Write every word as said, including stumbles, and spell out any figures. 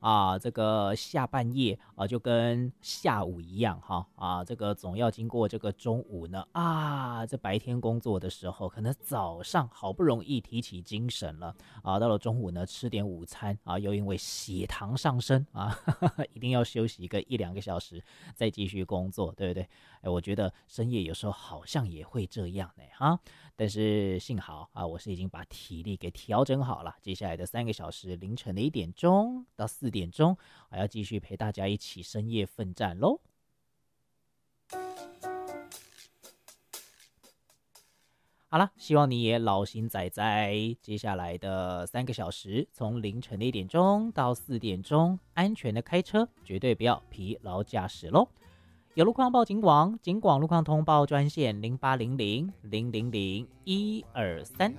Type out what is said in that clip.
啊，这个下半夜啊，就跟下午一样哈啊，这个总要经过这个中午呢啊，这白天工作的时候，可能早上好不容易提起精神了啊，到了中午呢吃点午餐啊，又因为血糖上升啊，呵呵一定要休息一个一两个小时再继续工作，对不对？哎，我觉得深夜有时候好像也会这样呢哈，但是幸好啊，我是已经把体力给调整好了，接下来的三个小时，凌晨的一点钟到四点钟，还要继续陪大家一起深夜奋战喽。好了，希望你也老心仔仔，接下来的三个小时，从凌晨的一点钟到四点钟，安全的开车，绝对不要疲劳驾驶喽。有路况报警网，警广路况通报专线零八零零零零零一二三。